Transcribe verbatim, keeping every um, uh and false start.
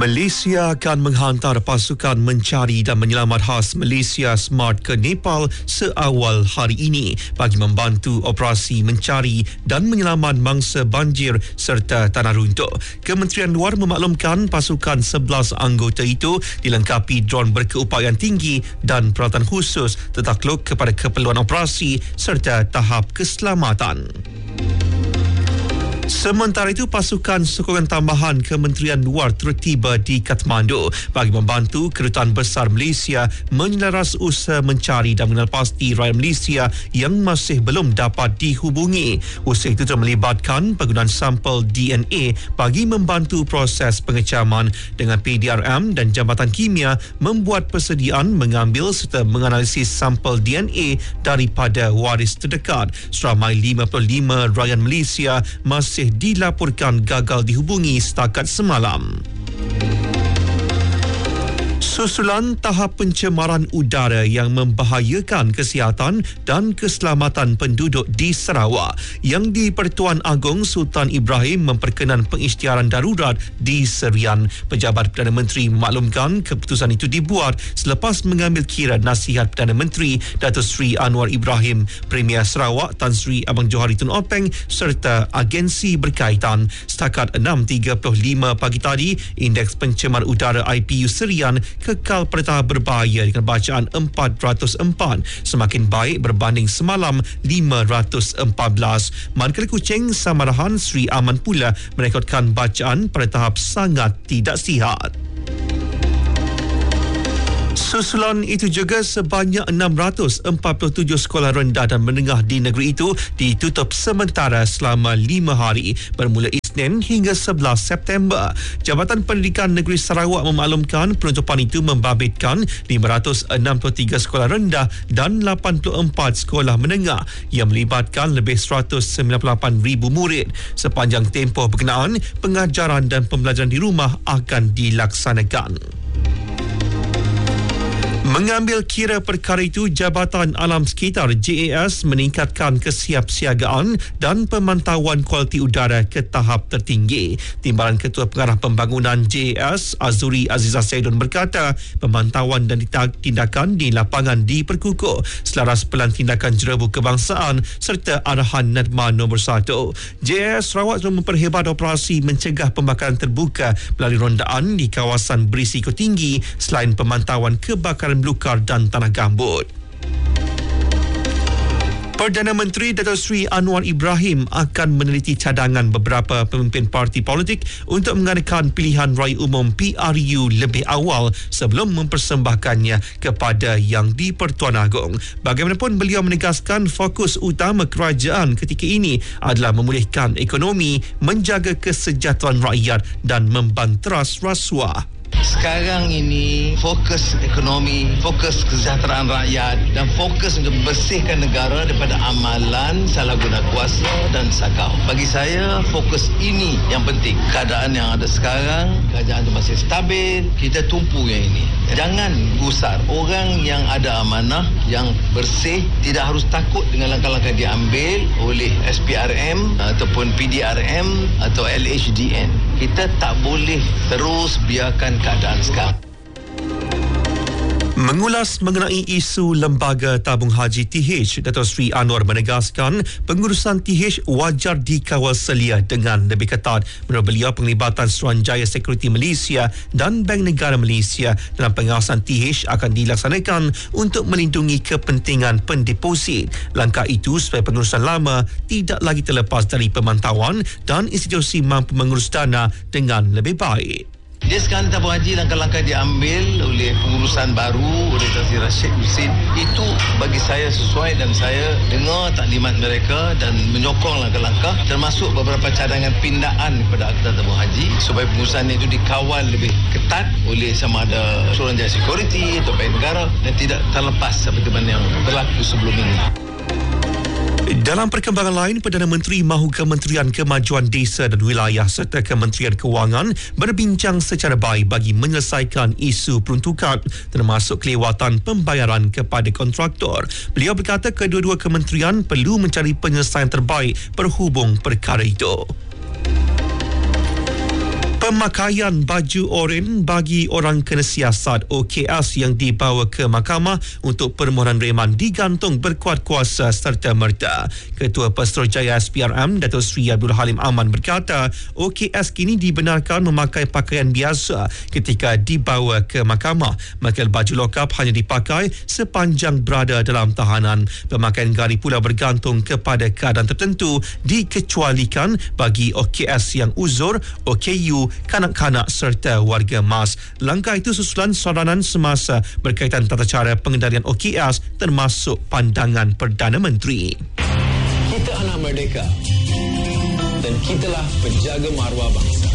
Malaysia akan menghantar pasukan mencari dan menyelamat khas Malaysia Smart ke Nepal seawal hari ini bagi membantu operasi mencari dan menyelamat mangsa banjir serta tanah runtuh. Kementerian Luar memaklumkan pasukan sebelas anggota itu dilengkapi dron berkeupayaan tinggi dan peralatan khusus tertakluk kepada keperluan operasi serta tahap keselamatan. Sementara itu, pasukan sokongan tambahan Kementerian Luar tertiba di Kathmandu bagi membantu Kedutaan Besar Malaysia menyelaras usaha mencari dan mengenal pasti rakyat Malaysia yang masih belum dapat dihubungi. Usaha itu melibatkan penggunaan sampel D N A bagi membantu proses pengecaman dengan P D R M dan Jambatan Kimia membuat persediaan mengambil serta menganalisis sampel D N A daripada waris terdekat. Seramai lima puluh lima rakyat Malaysia masih dilaporkan gagal dihubungi setakat semalam. Susulan tahap pencemaran udara yang membahayakan kesihatan dan keselamatan penduduk di Sarawak, yang di-Pertuan Agong Sultan Ibrahim memperkenan pengisytiharan darurat di Serian. Pejabat Perdana Menteri memaklumkan keputusan itu dibuat selepas mengambil kira nasihat Perdana Menteri Datuk Seri Anwar Ibrahim, Premier Sarawak Tan Sri Abang Johari Tun Openg serta agensi berkaitan. Setakat enam tiga puluh lima pagi tadi, indeks pencemaran udara I P U Serian kekal pada tahap berbahaya dengan bacaan empat ratus empat, semakin baik berbanding semalam lima ratus empat belas. Manakala Kuching Samarahan Sri Aman pula merekodkan bacaan pada tahap sangat tidak sihat. Susulan itu juga sebanyak enam ratus empat puluh tujuh sekolah rendah dan menengah di negeri itu ditutup sementara selama lima hari bermula Isnin hingga sebelas September. Jabatan Pendidikan Negeri Sarawak memaklumkan penutupan itu membabitkan lima ratus enam puluh tiga sekolah rendah dan lapan puluh empat sekolah menengah yang melibatkan lebih seratus sembilan puluh lapan ribu murid. Sepanjang tempoh berkenaan, pengajaran dan pembelajaran di rumah akan dilaksanakan. Mengambil kira perkara itu, Jabatan Alam Sekitar J A S meningkatkan kesiapsiagaan dan pemantauan kualiti udara ke tahap tertinggi. Timbalan Ketua Pengarah Pembangunan J A S Azuri Azizah Saidun berkata, pemantauan dan tindakan di lapangan diperkukuh selaras Pelan Tindakan Jerebu Kebangsaan serta arahan NADMA nombor satu. J A S Sarawak telah memperhebat operasi mencegah pembakaran terbuka melalui rondaan di kawasan berisiko tinggi selain pemantauan kebakaran belukar dan tanah gambut. Perdana Menteri Datuk Seri Anwar Ibrahim akan meneliti cadangan beberapa pemimpin parti politik untuk mengadakan pilihan raya umum P R U lebih awal sebelum mempersembahkannya kepada Yang di-Pertuan Agong. Bagaimanapun, beliau menegaskan fokus utama kerajaan ketika ini adalah memulihkan ekonomi, menjaga kesejahteraan rakyat dan membanteras rasuah. Sekarang ini fokus ekonomi, fokus kesejahteraan rakyat dan fokus untuk bersihkan negara daripada amalan salah guna kuasa dan sakau. Bagi saya, fokus ini yang penting. Keadaan yang ada sekarang, kerajaan itu masih stabil, kita tumpu yang ini. Jangan gusar. Orang yang ada amanah, yang bersih, tidak harus takut dengan langkah-langkah diambil oleh S P R M ataupun P D R M atau L H D N. Kita tak boleh terus biarkan keadaan sekarang. Mengulas mengenai isu Lembaga Tabung Haji T H, Datuk Seri Anwar menegaskan pengurusan T H wajar dikawal selia dengan lebih ketat. Menurut beliau, penglibatan Suruhanjaya Sekuriti Malaysia dan Bank Negara Malaysia dalam pengawasan T H akan dilaksanakan untuk melindungi kepentingan pendeposit. Langkah itu supaya pengurusan lama tidak lagi terlepas dari pemantauan dan institusi mampu mengurus dana dengan lebih baik. Dia sekarang tabung haji, langkah-langkah diambil oleh pengurusan baru oleh Tan Sri Rashid Husin itu bagi saya sesuai dan saya dengar taklimat mereka dan menyokong langkah-langkah termasuk beberapa cadangan pindaan kepada Akta Tabung Haji supaya pengurusan itu dikawal lebih ketat oleh sama ada Suruhanjaya Security atau Bank Negara dan tidak terlepas seperti mana yang berlaku sebelum ini. Dalam perkembangan lain, Perdana Menteri mahu Kementerian Kemajuan Desa dan Wilayah serta Kementerian Kewangan berbincang secara baik bagi menyelesaikan isu peruntukan termasuk kelewatan pembayaran kepada kontraktor. Beliau berkata kedua-dua kementerian perlu mencari penyelesaian terbaik berhubung perkara itu. Pemakaian baju oren bagi orang kena siasat O K S yang dibawa ke mahkamah untuk permohonan reman digantung berkuat kuasa serta merta. Ketua Pesuruhjaya S P R M Datuk Seri Abdul Halim Aman berkata O K S kini dibenarkan memakai pakaian biasa ketika dibawa ke mahkamah. Maka baju lokap hanya dipakai sepanjang berada dalam tahanan. Pemakaian gari pula bergantung kepada keadaan tertentu, dikecualikan bagi O K S yang uzur, O K U, kanak-kanak serta warga mas. Langkah itu susulan saranan semasa berkaitan tata cara pengendalian O K S termasuk pandangan Perdana Menteri. Kita anak merdeka dan kitalah penjaga maruah bangsa.